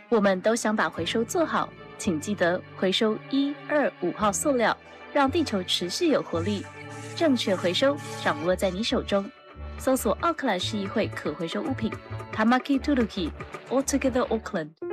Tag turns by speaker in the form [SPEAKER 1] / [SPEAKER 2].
[SPEAKER 1] 我们都想把回收做好，请记得回收1、2、5号塑料，让地球持续有活力。正确回收掌握在你手中。搜索奥克兰市议会可回收物品 Tamaki Turuki All Together Auckland。